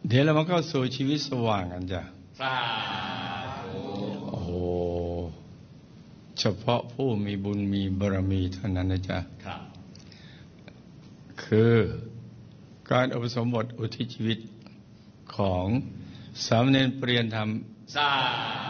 เดี๋ยวเรามาเข้าสู่ชีวิตสว่างกันจ้ะสาธุโอ้โหเฉพาะผู้มีบุญมีบารมีเท่านั้นนะจ๊ะครับคือการอุปสมบทอุทิศชีวิตของสามเณรเปลี่ยนธรรมสา